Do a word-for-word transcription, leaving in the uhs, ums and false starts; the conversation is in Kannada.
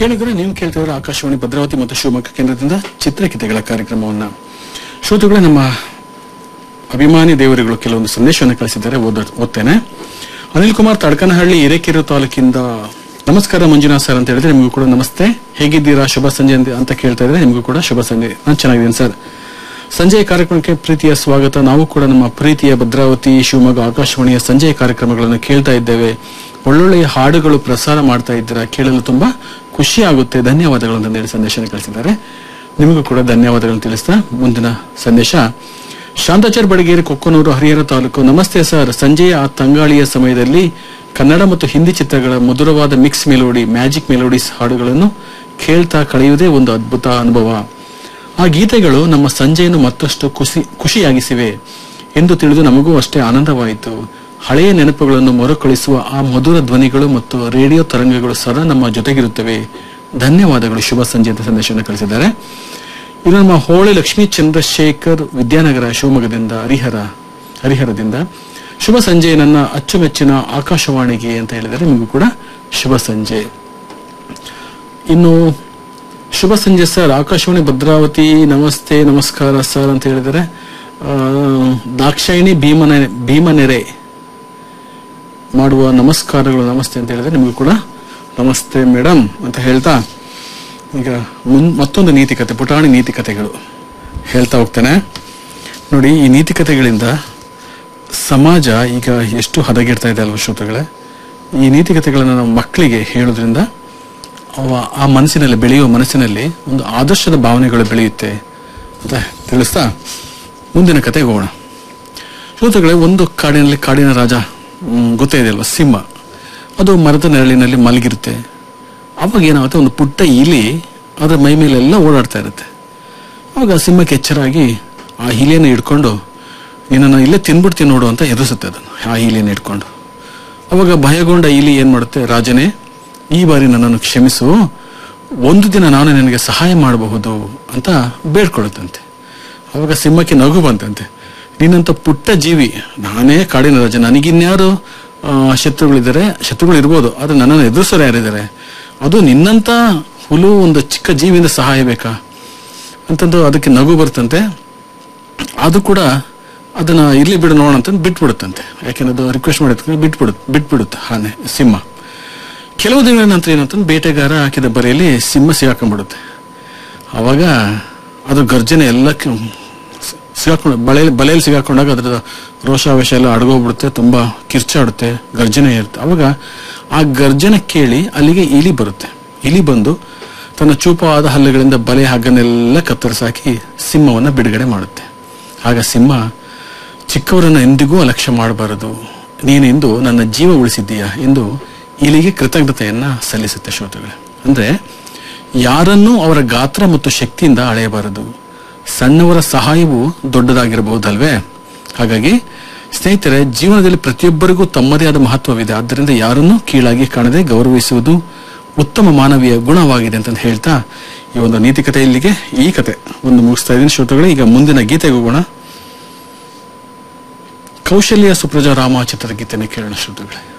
ಕೇಳಿದ್ರೆ ನೀವು ಕೇಳ್ತಿದ್ರೆ ಆಕಾಶವಾಣಿ ಭದ್ರಾವತಿ ಮತ್ತು ಶಿವಮೊಗ್ಗ ಕೇಂದ್ರದಿಂದ ಚಿತ್ರಗೀತೆಗಳ ಕಾರ್ಯಕ್ರಮವನ್ನ. ಶ್ರೋತೃಗಳೇ, ನಮ್ಮ ಅಭಿಮಾನಿ ದೇವರುಗಳು ಕೆಲವೊಂದು ಸಂದೇಶವನ್ನು ಕಳಿಸಿದ್ದಾರೆ, ಓದ್ತೇನೆ. ಅನಿಲ್ ಕುಮಾರ್ ತಡಕನಹಳ್ಳಿ ಹಿರೇಕೆರೂರು ತಾಲೂಕಿಂದ ನಮಸ್ಕಾರ ಮಂಜುನಾಥ್ ಸರ್ ಅಂತ ಹೇಳಿದ್ರೆ ನಿಮಗೂ ಕೂಡ ನಮಸ್ತೆ. ಹೇಗಿದ್ದೀರಾ? ಶುಭ ಸಂಜೆ ಅಂತ ಕೇಳ್ತಾ ಇದ್ರೆ ನಿಮಗೂ ಕೂಡ ಶುಭ ಸಂಜೆ. ನಾನು ಚೆನ್ನಾಗಿದ್ದೀನಿ ಸರ್. ಸಂಜೆಯ ಕಾರ್ಯಕ್ರಮಕ್ಕೆ ಪ್ರೀತಿಯ ಸ್ವಾಗತ. ನಾವು ಕೂಡ ನಮ್ಮ ಪ್ರೀತಿಯ ಭದ್ರಾವತಿ ಶಿವಮೊಗ್ಗ ಆಕಾಶವಾಣಿಯ ಸಂಜೆಯ ಕಾರ್ಯಕ್ರಮಗಳನ್ನು ಕೇಳ್ತಾ ಇದ್ದೇವೆ. ಒಳ್ಳೊಳ್ಳೆಯ ಹಾಡುಗಳು ಪ್ರಸಾರ ಮಾಡ್ತಾ ಇದ್ದೀರಾ, ಕೇಳಲು ತುಂಬಾ ಖುಷಿ ಆಗುತ್ತೆ. ಧನ್ಯವಾದಗಳು ಅಂತ ಹೇಳಿ ಸಂದೇಶ ಕಳಿಸಿದ್ದಾರೆ. ನಿಮಗೂ ಕೂಡ ಧನ್ಯವಾದಗಳನ್ನು ತಿಳಿಸ್ತಾ ಮುಂದಿನ ಸಂದೇಶ ಶಾಂತಾಚಾರ್ ಬಡಗೇರಿ, ಕೊಕ್ಕನೂರು, ಹರಿಹರ ತಾಲೂಕು. ನಮಸ್ತೆ ಸರ್. ಸಂಜೆಯ ಆ ತಂಗಾಳಿಯ ಸಮಯದಲ್ಲಿ ಕನ್ನಡ ಮತ್ತು ಹಿಂದಿ ಚಿತ್ರಗಳ ಮಧುರವಾದ ಮಿಕ್ಸ್ ಮೆಲೋಡಿ, ಮ್ಯಾಜಿಕ್ ಮೆಲೋಡಿಸ್ ಹಾಡುಗಳನ್ನು ಕೇಳ್ತಾ ಕಳೆಯುವುದೇ ಒಂದು ಅದ್ಭುತ ಅನುಭವ. ಆ ಗೀತೆಗಳು ನಮ್ಮ ಸಂಜೆಯನ್ನು ಮತ್ತಷ್ಟು ಖುಷಿ ಖುಷಿಯಾಗಿಸಿವೆ ಎಂದು ತಿಳಿದು ನಮಗೂ ಅಷ್ಟೇ ಆನಂದವಾಯಿತು. ಹಳೆಯ ನೆನಪುಗಳನ್ನು ಮರುಕಳಿಸುವ ಆ ಮಧುರ ಧ್ವನಿಗಳು ಮತ್ತು ರೇಡಿಯೋ ತರಂಗಗಳು ಸದಾ ನಮ್ಮ ಜೊತೆಗಿರುತ್ತವೆ. ಧನ್ಯವಾದಗಳು, ಶುಭ ಸಂಜೆ ಅಂತ ಸಂದೇಶವನ್ನು ಕಳಿಸಿದ್ದಾರೆ. ಇದು ನಮ್ಮ ಹೋಳಿ ಲಕ್ಷ್ಮೀ ಚಂದ್ರಶೇಖರ್, ವಿದ್ಯಾನಗರ, ಶಿವಮೊಗ್ಗದಿಂದ, ಹರಿಹರ ಹರಿಹರದಿಂದ ಶುಭ ಸಂಜೆ ನನ್ನ ಅಚ್ಚುಮೆಚ್ಚಿನ ಆಕಾಶವಾಣಿಗೆ ಅಂತ ಹೇಳಿದರೆ ನಿಮಗೂ ಕೂಡ ಶುಭ ಸಂಜೆ. ಇನ್ನು ಶುಭ ಸಂಜೆ ಸರ್, ಆಕಾಶವಾಣಿ ಭದ್ರಾವತಿ, ನಮಸ್ತೆ ನಮಸ್ಕಾರ ಸರ್ ಅಂತ ಹೇಳಿದರೆ ದಾಕ್ಷಾಯಿಣಿ ಭೀಮನೆ ಭೀಮನೆರೆ ಮಾಡುವ ನಮಸ್ಕಾರಗಳು, ನಮಸ್ತೆ ಅಂತ ಹೇಳಿದ್ರೆ ನಿಮಗೂ ಕೂಡ ನಮಸ್ತೆ ಮೇಡಮ್ ಅಂತ ಹೇಳ್ತಾ ಈಗ ಮುನ್ ಮತ್ತೊಂದು ನೀತಿಕತೆ, ಪುಟಾಣಿ ನೀತಿಕತೆಗಳು ಹೇಳ್ತಾ ಹೋಗ್ತೇನೆ. ನೋಡಿ, ಈ ನೀತಿಕತೆಗಳಿಂದ ಸಮಾಜ ಈಗ ಎಷ್ಟು ಹದಗೆಡ್ತಾ ಇದೆ ಅಲ್ವ ಶ್ರೋತೃಗಳೇ. ಈ ನೀತಿಕತೆಗಳನ್ನು ನಾವು ಮಕ್ಕಳಿಗೆ ಹೇಳೋದ್ರಿಂದ ಅವ ಆ ಮನಸ್ಸಿನಲ್ಲಿ ಬೆಳೆಯುವ ಮನಸ್ಸಿನಲ್ಲಿ ಒಂದು ಆದರ್ಶದ ಭಾವನೆಗಳು ಬೆಳೆಯುತ್ತೆ ಅಂತ ತಿಳಿಸ್ತಾ ಮುಂದಿನ ಕತೆಗೆ ಹೋಗೋಣ. ಶ್ರೋತೃಗಳೇ, ಒಂದು ಕಾಡಿನಲ್ಲಿ ಕಾಡಿನ ರಾಜ ಗೊತ್ತೇ ಇದೆ ಅಲ್ವ, ಸಿಂಹ. ಅದು ಮರದ ನೆರಳಿನಲ್ಲಿ ಮಲಗಿರುತ್ತೆ. ಅವಾಗ ಏನಾಗುತ್ತೆ, ಒಂದು ಪುಟ್ಟ ಇಲಿ ಅದರ ಮೈ ಮೇಲೆಲ್ಲ ಓಡಾಡ್ತಾ ಇರುತ್ತೆ. ಅವಾಗ ಸಿಂಹಕ್ಕೆ ಎಚ್ಚರಾಗಿ ಆ ಇಲಿಯನ್ನು ಹಿಡ್ಕೊಂಡು ನಿನ್ನನ್ನು ಇಲ್ಲೇ ತಿನ್ಬಿಡ್ತೀನಿ ನೋಡು ಅಂತ ಎದುರಿಸುತ್ತೆ ಅದನ್ನು, ಆ ಇಲಿಯನ್ನು ಹಿಡ್ಕೊಂಡು. ಅವಾಗ ಭಯಗೊಂಡ ಇಲಿ ಏನ್ ಮಾಡುತ್ತೆ, ರಾಜನೇ ಈ ಬಾರಿ ನನ್ನನ್ನು ಕ್ಷಮಿಸು, ಒಂದು ದಿನ ನಾನು ನಿನಗೆ ಸಹಾಯ ಮಾಡಬಹುದು ಅಂತ ಬೇಡ್ಕೊಡುತ್ತಂತೆ. ಅವಾಗ ಸಿಂಹಕ್ಕೆ ನಗು ಬಂತಂತೆ. ನೀನಂತ ಪುಟ್ಟ ಜೀವಿ, ನಾನೇ ಕಾಡಿನ ರಾಜ, ನನಗಿನ್ಯಾರು ಶತ್ರುಗಳಿದ್ದಾರೆ, ಶತ್ರುಗಳು ಇರ್ಬೋದು, ಆದ್ರೆ ನನ್ನನ್ನು ಎದುರಿಸೋರು ಯಾರಿದ್ದಾರೆ? ಅದು ನಿನ್ನಂತ ಹುಲು ಒಂದು ಚಿಕ್ಕ ಜೀವಿಯಿಂದ ಸಹಾಯ ಬೇಕಾ ಅಂತಂದು ಅದಕ್ಕೆ ನಗು ಬರ್ತಂತೆ. ಅದು ಕೂಡ ಅದನ್ನ ಇರ್ಲಿ ಬಿಡು ನೋಡೋಣ ಅಂತ ಬಿಟ್ಬಿಡುತ್ತಂತೆ. ಯಾಕೆಂದ್ರೆ ಅದು ರಿಕ್ವೆಸ್ಟ್ ಮಾಡಿದ ಬಿಟ್ಬಿಡುತ್ತೆ ಬಿಟ್ಬಿಡುತ್ತೆ ಆನೆ ಸಿಂಹ. ಕೆಲವು ದಿನಗಳ ನಂತರ ಏನಂತಂದ್ರೆ ಬೇಟೆಗಾರ ಹಾಕಿದ ಬರೆಯಲ್ಲಿ ಸಿಂಹ ಸಿಗಾಕೊಂಡ್ಬಿಡುತ್ತೆ. ಅವಾಗ ಅದು ಗರ್ಜನೆ ಎಲ್ಲ ಸಿಗಾಕೊಂಡು ಬಳೆಯಲ್ಲಿ ಬಲೆಯಲ್ಲಿ ಸಿಗಾಕೊಂಡಾಗ ಅದರ ರೋಷಾವೇಶ ಎಲ್ಲ ಅಡಗೋಗ್ಬಿಡುತ್ತೆ, ತುಂಬಾ ಕಿರ್ಚಾಡುತ್ತೆ, ಗರ್ಜನೆ ಇರುತ್ತೆ. ಅವಾಗ ಆ ಗರ್ಜನೆ ಕೇಳಿ ಅಲ್ಲಿಗೆ ಇಲಿ ಬರುತ್ತೆ. ಇಲಿ ಬಂದು ತನ್ನ ಚೂಪಾದ ಹಲ್ಲುಗಳಿಂದ ಬಲೆ ಹಗ್ಗನ್ನೆಲ್ಲ ಕತ್ತರಿಸಾಕಿ ಸಿಂಹವನ್ನ ಬಿಡುಗಡೆ ಮಾಡುತ್ತೆ. ಆಗ ಸಿಂಹ, ಚಿಕ್ಕವರನ್ನ ಎಂದಿಗೂ ಅಲಕ್ಷ್ಯ ಮಾಡಬಾರದು, ನೀನೆಂದು ನನ್ನ ಜೀವ ಉಳಿಸಿದ್ದೀಯಾ ಎಂದು ಇಲಿಗೆ ಕೃತಜ್ಞತೆಯನ್ನ ಸಲ್ಲಿಸುತ್ತೆ. ಶ್ರೋತೃಗಳೇ, ಅಂದ್ರೆ ಯಾರನ್ನೂ ಅವರ ಗಾತ್ರ ಮತ್ತು ಶಕ್ತಿಯಿಂದ ಅಳೆಯಬಾರದು, ಸಣ್ಣವರ ಸಹಾಯವು ದೊಡ್ಡದಾಗಿರಬಹುದಲ್ವೇ? ಹಾಗಾಗಿ ಸ್ನೇಹಿತರೆ, ಜೀವನದಲ್ಲಿ ಪ್ರತಿಯೊಬ್ಬರಿಗೂ ತಮ್ಮದೇ ಆದ ಮಹತ್ವವಿದೆ. ಆದ್ದರಿಂದ ಯಾರನ್ನೂ ಕೀಳಾಗಿ ಕಾಣದೆ ಗೌರವಿಸುವುದು ಉತ್ತಮ ಮಾನವೀಯ ಗುಣವಾಗಿದೆ ಅಂತ ಹೇಳ್ತಾ ಈ ಒಂದು ನೀತಿಕತೆ ಇಲ್ಲಿಗೆ ಈ ಕತೆ ಒಂದು ಮುಗಿಸ್ತಾ ಇದ್ದೀನಿ ಶ್ರೋತೃಗಳೇ. ಈಗ ಮುಂದಿನ ಗೀತೆಗೆ ಹೋಗೋಣ. ಕೌಶಲ್ಯ ಸುಪ್ರಜಾ ರಾಮ ಚಿತ್ರದ ಗೀತೆಯನ್ನು ಕೇಳೋಣ ಶ್ರೋತೃಗಳೇ.